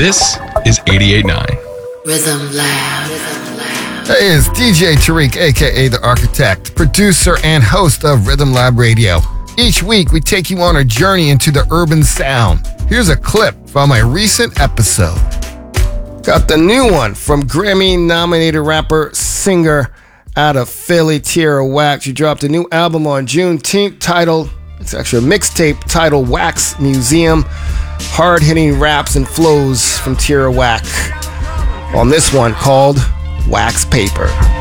This is 88.9. Rhythm Lab. Hey, it's DJ Tariq, aka The Architect, producer and host of Rhythm Lab Radio. Each week, we take you on a journey into the urban sound. Here's a clip from a recent episode. Got the new one from Grammy-nominated rapper, singer out of Philly, Tierra Whack. She dropped a new album on Juneteenth titled, it's actually a mixtape titled Wax Museum. Hard-hitting raps and flows from Tierra Whack on this one called Wax Paper.